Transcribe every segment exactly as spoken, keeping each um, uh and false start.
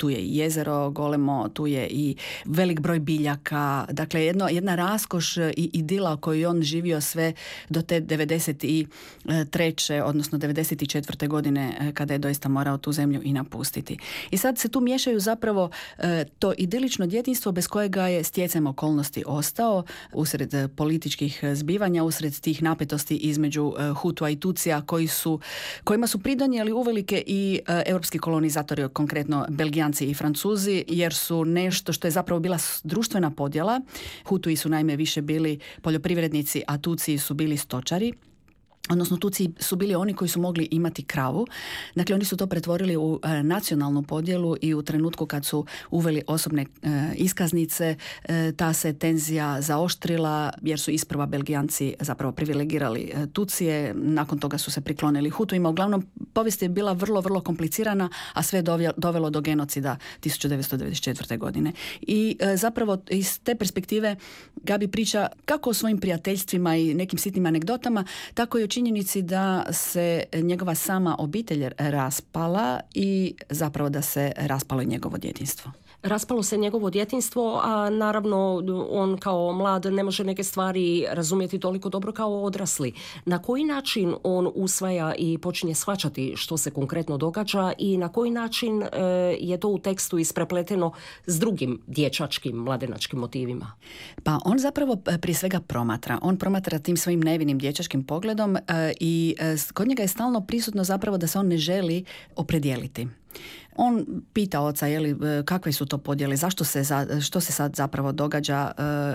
tu je i jezero golemo, tu je i velik broj biljaka, dakle jedno, jedna raskoš i idila koju je on živio sve do te devedeset treće odnosno devedeset četvrte godine kada je doista morao tu zemlju i napustiti. I sad se tu miješaju zapravo to idilično djetinjstvo bez kojega je stjecajem okolnosti ostao usred političkih zbivanja, usred tih napetosti između Hutua i Tutsija koji su, kojima su pridonijeli uvelike i europski kolonizatori, konkretno Belgijanci i Francuzi, jer su nešto što je zapravo bila društvena podjela. Hutui su naime više bili poljoprivrednici, a Tutsiji su bili stočari. Odnosno Tuci su bili oni koji su mogli imati kravu. Dakle, oni su to pretvorili u e, nacionalnu podjelu i u trenutku kad su uveli osobne e, iskaznice, e, ta se tenzija zaoštrila jer su isprva Belgijanci zapravo privilegirali e, Tucije, nakon toga su se priklonili Hutuima. Uglavnom, povijest je bila vrlo, vrlo komplicirana, a sve je dovelo do genocida tisuću devetsto devedeset četvrte. godine. I e, zapravo iz te perspektive Gabi priča kako o svojim prijateljstvima i nekim sitnim anegdotama, tako i o činjenici da se njegova sama obitelj raspala i zapravo da se raspalo i njegovo djetinjstvo. Raspalo se njegovo djetinjstvo, a naravno on kao mlad ne može neke stvari razumjeti toliko dobro kao odrasli. Na koji način on usvaja i počinje shvaćati što se konkretno događa i na koji način e, je to u tekstu isprepleteno s drugim dječačkim, mladenačkim motivima? Pa on zapravo prije svega promatra. On promatra tim svojim nevinim dječačkim pogledom e, i e, kod njega je stalno prisutno zapravo da se on ne želi opredijeliti. On pita oca, je li, kakve su to podjele, zašto se, što se sad zapravo događa.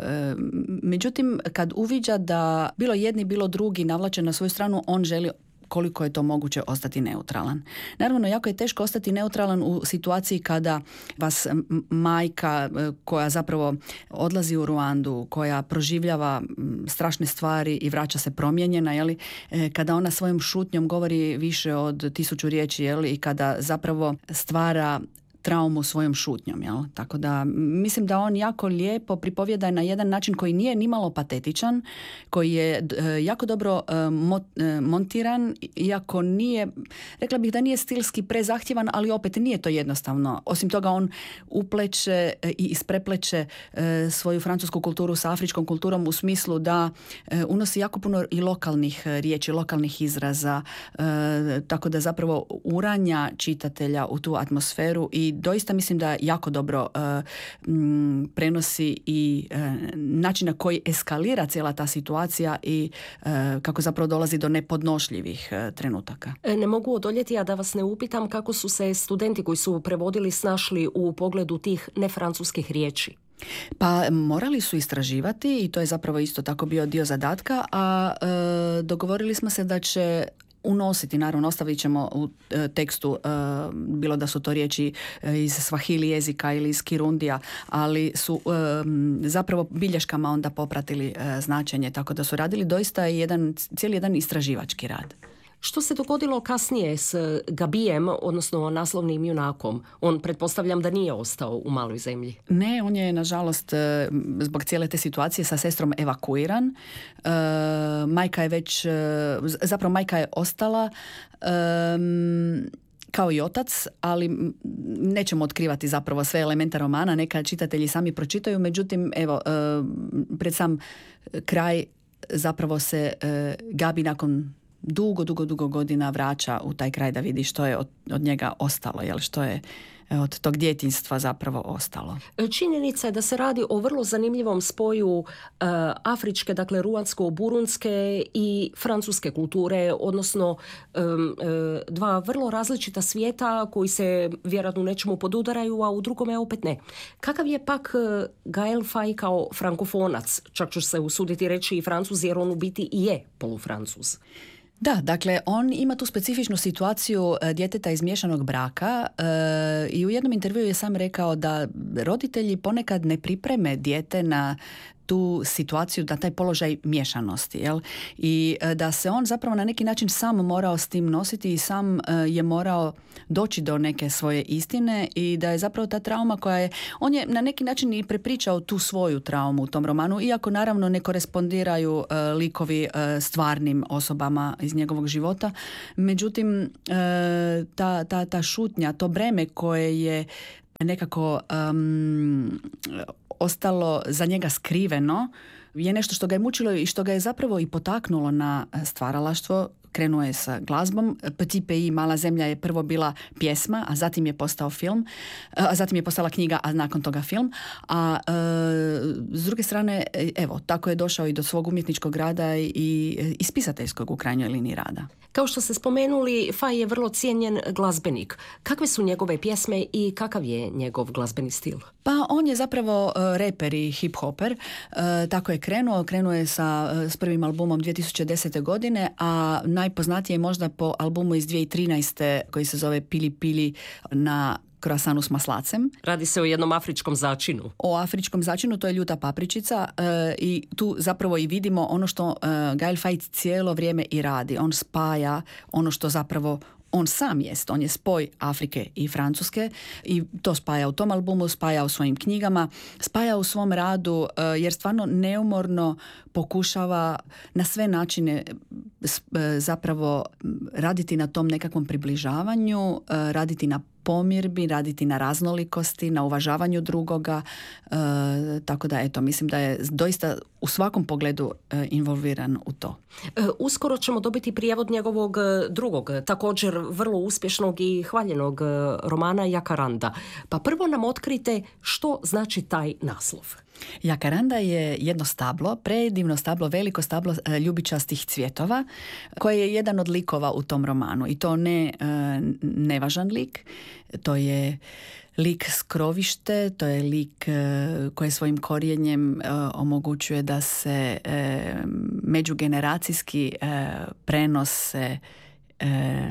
Međutim, kad uviđa da bilo jedni, bilo drugi navlače na svoju stranu, on želi koliko je to moguće ostati neutralan. Naravno, jako je teško ostati neutralan u situaciji kada vas majka koja zapravo odlazi u Ruandu, koja proživljava strašne stvari i vraća se promijenjena, jeli, kada ona svojom šutnjom govori više od tisuću riječi, jeli, i kada zapravo stvara traumu svojom šutnjom, jel? Tako da mislim da on jako lijepo pripovjeda na jedan način koji nije nimalo patetičan, koji je e, jako dobro e, mo, e, montiran, iako nije, rekla bih da nije stilski prezahtjevan, ali opet nije to jednostavno. Osim toga on upleće e, i isprepleće e, svoju francusku kulturu sa afričkom kulturom u smislu da e, unosi jako puno i lokalnih riječi, lokalnih izraza, e, tako da zapravo uranja čitatelja u tu atmosferu i doista mislim da jako dobro uh, m, prenosi i uh, način na koji eskalira cijela ta situacija i uh, kako zapravo dolazi do nepodnošljivih uh, trenutaka. Ne mogu odoljeti, a da vas ne upitam kako su se studenti koji su prevodili snašli u pogledu tih nefrancuskih riječi. Pa morali su istraživati i to je zapravo isto tako bio dio zadatka, a uh, dogovorili smo se da će unositi, naravno ostavit ćemo u e, tekstu e, bilo da su to riječi e, iz Swahili jezika ili iz Kirundija, ali su e, zapravo bilješkama onda popratili e, značenje, tako da su radili doista jedan, cijeli jedan istraživački rad. Što se dogodilo kasnije s Gabijem, odnosno naslovnim junakom? On, pretpostavljam, da nije ostao u maloj zemlji. Ne, on je, nažalost, zbog cijele te situacije sa sestrom evakuiran. E, majka je već, zapravo majka je ostala e, kao i otac, ali nećemo otkrivati zapravo sve elemente romana, neka čitatelji sami pročitaju, međutim, evo, e, pred sam kraj zapravo se e, Gabi nakon dugo, dugo, dugo godina vraća u taj kraj da vidi što je od, od njega ostalo, jel, što je od tog djetinjstva zapravo ostalo. Činjenica je da se radi o vrlo zanimljivom spoju uh, afričke, dakle ruansko-burunske i francuske kulture, odnosno um, uh, dva vrlo različita svijeta koji se vjerojatno u nečemu podudaraju, a u drugome opet ne. Kakav je pak uh, Gael Faye kao frankofonac, čak ću se usuditi reći i Francuz, jer on u biti i je polufrancuz? Da, dakle, on ima tu specifičnu situaciju djeteta iz miješanog braka e, i u jednom intervjuu je sam rekao da roditelji ponekad ne pripreme dijete na tu situaciju, da taj položaj miješanosti, jel? I da se on zapravo na neki način sam morao s tim nositi i sam je morao doći do neke svoje istine i da je zapravo ta trauma koja je, on je na neki način i prepričao tu svoju traumu u tom romanu, iako naravno ne korespondiraju uh, likovi uh, stvarnim osobama iz njegovog života. Međutim, uh, ta, ta, ta šutnja, to breme koje je nekako um, ostalo za njega skriveno je nešto što ga je mučilo i što ga je zapravo i potaknulo na stvaralaštvo. Krenuo je sa glazbom. Petit Pays, Mala zemlja je prvo bila pjesma, a zatim je postao film, a zatim je postala knjiga, a nakon toga film. A e, s druge strane, evo, tako je došao i do svog umjetničkog rada i, i spisateljskog u krajnjoj liniji rada. Kao što ste spomenuli, Faye je vrlo cijenjen glazbenik. Kakve su njegove pjesme i kakav je njegov glazbeni stil? Pa on je zapravo uh, reper i hip-hoper. Uh, tako je krenuo. Krenuo je sa, uh, s prvim albumom dvije tisuće desete. godine, a najpoznatije je možda po albumu iz dvije tisuće trinaeste. koji se zove Pili Pili na kroasanu s maslacem. Radi se o jednom afričkom začinu. O afričkom začinu, to je ljuta papričica e, i tu zapravo i vidimo ono što e, Gaël Faye cijelo vrijeme i radi. On spaja ono što zapravo on sam jest. On je spoj Afrike i Francuske i to spaja u tom albumu, spaja u svojim knjigama, spaja u svom radu e, jer stvarno neumorno pokušava na sve načine e, zapravo raditi na tom nekakvom približavanju, e, raditi na pomirbi, raditi na raznolikosti, na uvažavanju drugoga, e, tako da eto, mislim da je doista u svakom pogledu e, involviran u to. E, uskoro ćemo dobiti prijevod njegovog drugog, također vrlo uspješnog i hvaljenog romana Jacaranda. Pa prvo nam otkrite što znači taj naslov. Jacaranda je jedno stablo, predivno stablo, veliko stablo e, ljubičastih cvjetova, koje je jedan od likova u tom romanu. I to ne e, nevažan lik, to je lik skrovište, to je lik e, koji svojim korijenjem e, omogućuje da se e, međugeneracijski e, prenose e,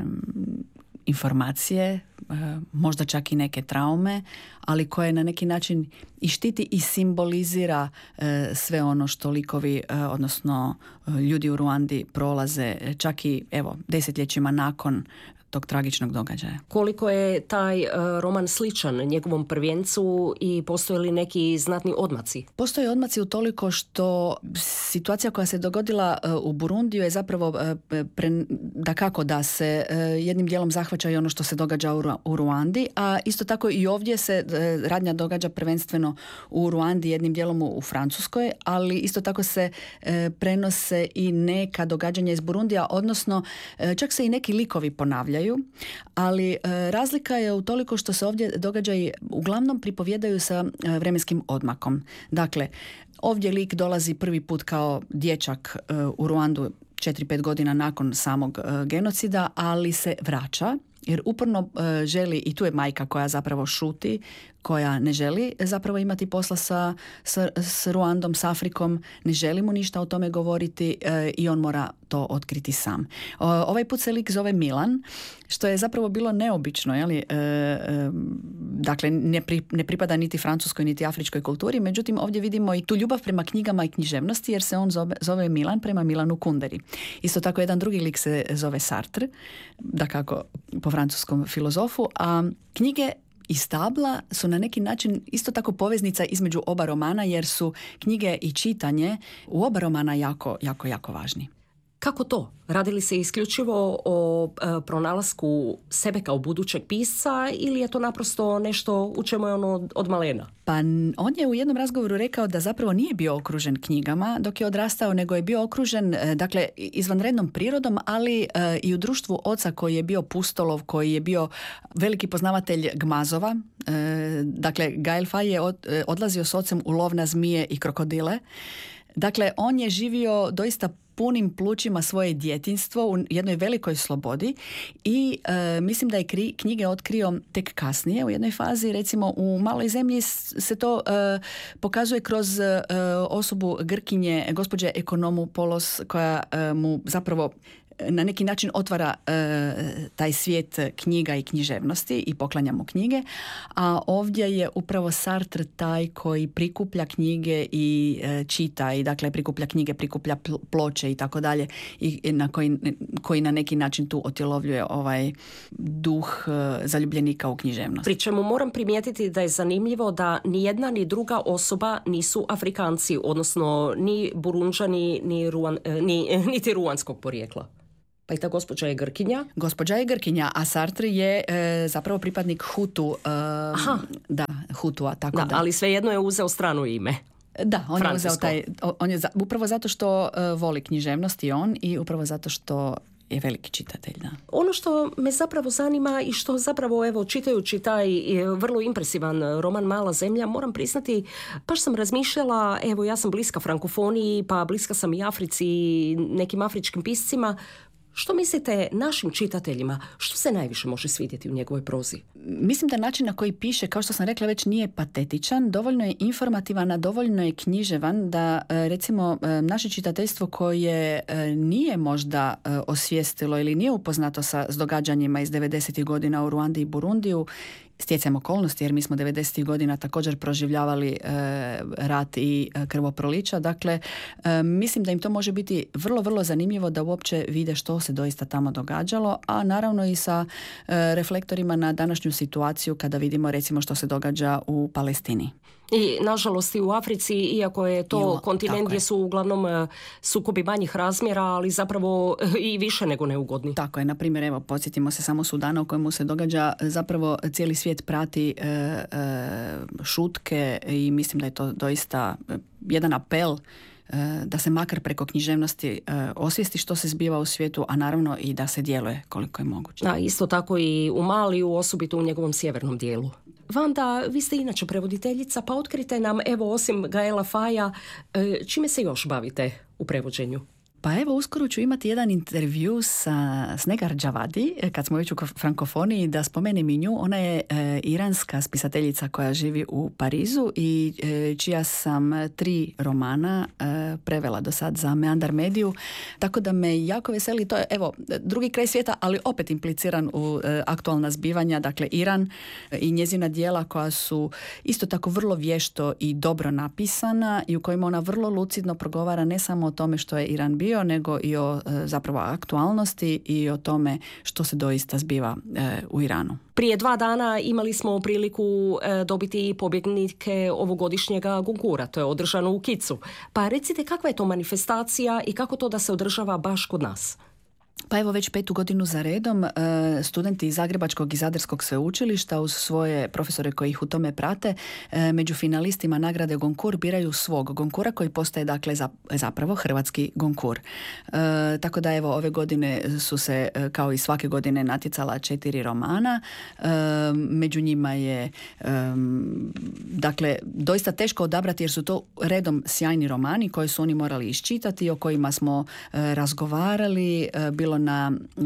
informacije, možda čak i neke traume, ali koje na neki način i štiti i simbolizira sve ono što likovi, odnosno ljudi u Ruandi prolaze, čak i evo desetljećima nakon tog tragičnog događaja. Koliko je taj uh, roman sličan njegovom prvencu i postoje li neki znatni odmaci? Postoje odmaci utoliko što situacija koja se dogodila uh, u Burundiju je zapravo uh, pre, da kako da se uh, jednim dijelom zahvaća i ono što se događa u, Ru- u Ruandi, a isto tako i ovdje se uh, radnja događa prvenstveno u Ruandi, jednim dijelom u, u Francuskoj, ali isto tako se uh, prenose i neka događanja iz Burundija, odnosno uh, čak se i neki likovi ponavljaju. Ali e, razlika je u toliko što se ovdje događaji uglavnom pripovjedaju sa e, vremenskim odmakom. Dakle, ovdje lik dolazi prvi put kao dječak e, u Ruandu četiri pet godina nakon samog e, genocida, ali se vraća jer uporno e, želi, i tu je majka koja zapravo šuti, koja ne želi zapravo imati posla sa, sa, s Ruandom, s Afrikom, ne želi mu ništa o tome govoriti e, i on mora to otkriti sam. O, ovaj put se lik zove Milan, što je zapravo bilo neobično, jeli? E, e, dakle ne, pri, ne pripada niti francuskoj niti afričkoj kulturi, međutim ovdje vidimo i tu ljubav prema knjigama i književnosti jer se on zove, zove Milan prema Milanu Kunderi. Isto tako jedan drugi lik se zove Sartre, dakako po francuskom filozofu, a knjige i stabla su na neki način isto tako poveznica između oba romana jer su knjige i čitanje u oba romana jako, jako, jako važni. Kako to? Radi li se isključivo o e, pronalasku sebe kao budućeg pisca ili je to naprosto nešto u čemu je ono od malena? Pa on je u jednom razgovoru rekao da zapravo nije bio okružen knjigama dok je odrastao, nego je bio okružen dakle izvanrednom prirodom, ali e, i u društvu oca koji je bio pustolov, koji je bio veliki poznavatelj gmazova. E, dakle, Gaël Faye je od, e, odlazio s ocem u lov na zmije i krokodile. Dakle, on je živio doista punim plućima svoje djetinjstvo u jednoj velikoj slobodi i e, mislim da je kri, knjige otkrio tek kasnije u jednoj fazi. Recimo u Maloj zemlji se to e, pokazuje kroz e, osobu Grkinje, gospođe Ekonomu Polos, koja e, mu zapravo na neki način otvara e, taj svijet knjiga i književnosti i poklanja mu knjige, a ovdje je upravo Sartre taj koji prikuplja knjige i e, čita i dakle prikuplja knjige, prikuplja ploče i tako dalje i na koji, koji na neki način tu otjelovljuje ovaj duh e, zaljubljenika u književnost. Pri čemu moram primijetiti da je zanimljivo da ni jedna ni druga osoba nisu Afrikanci, odnosno ni Burunđani, ni Ruan, ni, niti ruanskog porijekla. Pa i ta gospođa je Grkinja? Gospođa je Grkinja, a Sartre je e, zapravo pripadnik Hutu. E, Aha. Da, Hutua, tako da. da. Ali svejedno je uzeo strano ime. Da, on Francusko. je uzeo taj, on je za, upravo zato što uh, voli književnost i on i upravo zato što je veliki čitatelj. Da. Ono što me zapravo zanima i što zapravo, evo, čitajući taj vrlo impresivan roman Mala zemlja, moram priznati, baš sam razmišljala, evo, ja sam bliska frankofoniji, pa bliska sam i Africi, nekim afričkim piscima. Što mislite našim čitateljima? Što se najviše može svidjeti u njegovoj prozi? Mislim da način na koji piše, kao što sam rekla, već nije patetičan, dovoljno je informativan, a dovoljno je književan da, recimo, naše čitateljstvo koje nije možda osvijestilo ili nije upoznato sa s događanjima iz devedesetih godina u Ruandi i Burundiju, stjecajem okolnosti, jer mi smo devedesetih godina također proživljavali e, rat i e, krvoprolića. Dakle, e, mislim da im to može biti vrlo, vrlo zanimljivo da uopće vide što se doista tamo događalo, a naravno i sa e, reflektorima na današnju situaciju kada vidimo, recimo, što se događa u Palestini. I nažalost i u Africi, iako je to Jo, kontinent gdje su uglavnom sukobi manjih razmjera, ali zapravo i više nego neugodni. Tako je, na primjer, evo, podsjetimo se samo Sudana u kojemu se događa, zapravo cijeli svijet prati e, e, šutke i mislim da je to doista jedan apel da se makar preko književnosti osvijesti što se zbiva u svijetu, a naravno i da se djeluje koliko je moguće. Da, isto tako i u Maliju, osobito u njegovom sjevernom dijelu. Vanda, vi ste inače prevoditeljica, pa otkrite nam, evo, osim Gaela Faja, čime se još bavite u prevođenju? Pa evo, uskoro ću imati jedan intervju sa Snegar Džavadi, kad smo već u frankofoniji, da spomenem i nju. Ona je e, iranska spisateljica koja živi u Parizu i e, čija sam tri romana e, prevela do sad za Meandar Mediju, tako da me jako veseli. To je, evo, drugi kraj svijeta, ali opet impliciran u e, aktualna zbivanja, dakle Iran i njezina djela koja su isto tako vrlo vješto i dobro napisana i u kojima ona vrlo lucidno progovara ne samo o tome što je Iran bio, nego i o e, zapravo aktualnosti i o tome što se doista zbiva e, u Iranu. Prije dva dana imali smo priliku e, dobiti pobjednike ovogodišnjega Gonkura, to je održano u Kicu. Pa recite, kakva je to manifestacija i kako to da se održava baš kod nas? Pa evo, već petu godinu za redom studenti iz Zagrebačkog i Zadarskog sveučilišta uz svoje profesore koji ih u tome prate među finalistima nagrade Gonkur biraju svog Gonkura koji postaje, dakle, zapravo hrvatski Gonkur. E, tako da evo, ove godine su se kao i svake godine natjecala četiri romana. E, među njima je e, dakle doista teško odabrati jer su to redom sjajni romani koje su oni morali iščitati, o kojima smo e, razgovarali, e, bilo na e,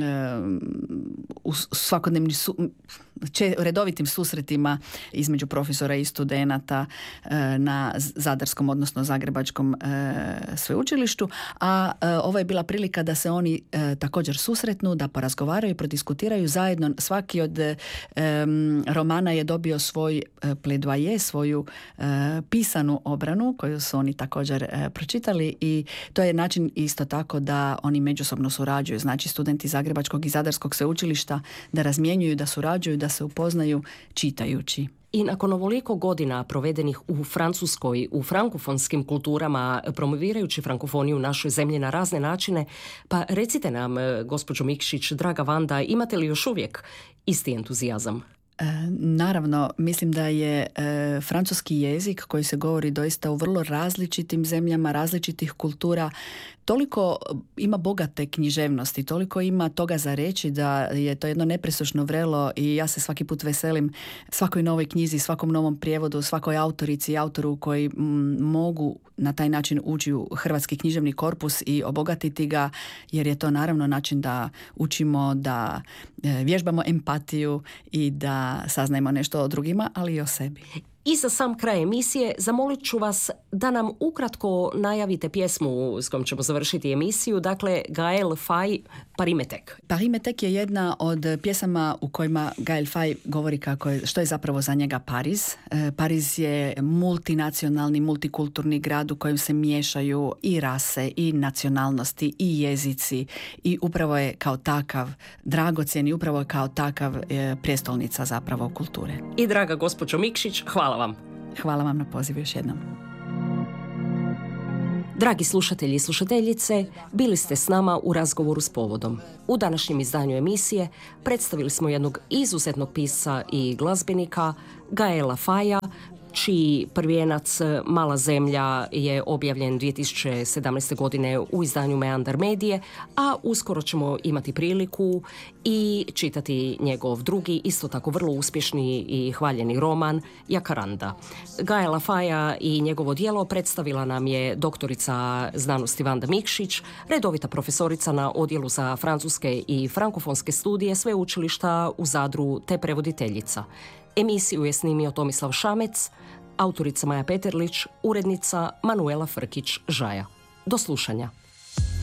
u svakodnevnim su, če, redovitim susretima između profesora i studenata e, na Zadarskom, odnosno Zagrebačkom e, sveučilištu, a e, ovo je bila prilika da se oni e, također susretnu, da porazgovaraju i prodiskutiraju zajedno. Svaki od e, romana je dobio svoj e, pledoaje, svoju e, pisanu obranu koju su oni također e, pročitali i to je način isto tako da oni međusobno surađuju. Znači, studenti Zagrebačkog i Zadarskog sveučilišta da razmjenjuju, da surađuju, da se upoznaju čitajući. I nakon ovoliko godina provedenih u Francuskoj, u frankofonskim kulturama, promovirajući frankofoniju u našoj zemlji na razne načine, pa recite nam, gospođo Mikšić, draga Vanda, imate li još uvijek isti entuzijazam? E, naravno, mislim da je e, francuski jezik koji se govori doista u vrlo različitim zemljama, različitih kultura, toliko ima bogate književnosti, toliko ima toga za reći da je to jedno nepresušno vrelo i ja se svaki put veselim svakoj novoj knjizi, svakom novom prijevodu, svakoj autorici i autoru koji m, mogu na taj način ući u hrvatski književni korpus i obogatiti ga, jer je to naravno način da učimo, da e, vježbamo empatiju i da saznajemo nešto o drugima, ali i o sebi. I za sam kraj emisije zamolit ću vas da nam ukratko najavite pjesmu s kojom ćemo završiti emisiju, dakle Gael Faye, Parimetek. Parimetek je jedna od pjesama u kojima Gael Faye govori kako je, što je zapravo za njega Pariz. E, Pariz je multinacionalni, multikulturni grad u kojem se miješaju i rase, i nacionalnosti, i jezici i upravo je kao takav dragocjen i upravo je kao takav e, prijestolnica zapravo kulture. I draga gospođo Mikšić, hvala vam. Hvala vam na pozivu još jednom. Dragi slušatelji i slušateljice, bili ste s nama u razgovoru s povodom. U današnjem izdanju emisije predstavili smo jednog izuzetnog pisca i glazbenika, Gaela Faja, čiji prvijenac Mala zemlja je objavljen dvije tisuće sedamnaeste. godine u izdanju Meandar Medije, a uskoro ćemo imati priliku i čitati njegov drugi, isto tako vrlo uspješni i hvaljeni roman Jacaranda. Gaela Faja i njegovo djelo predstavila nam je doktorica znanosti Vanda Mikšić, redovita profesorica na Odjelu za francuske i frankofonske studije Sveučilišta u Zadru te prevoditeljica. Emisiju je snimio Tomislav Šamec, autorica Maja Peterlić, urednica Manuela Frkić-Žaja. Do slušanja.